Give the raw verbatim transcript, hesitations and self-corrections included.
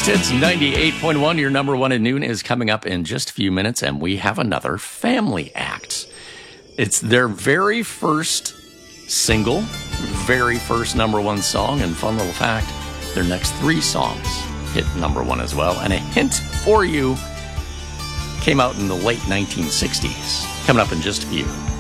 Greatest Hits ninety-eight point one, your number one at noon, is coming up in just a few minutes, and we have another family act. It's their very first single, very first number one song, and fun little fact, their next three songs hit number one as well. And a hint for you, came out in the late nineteen sixties. Coming up in just a few.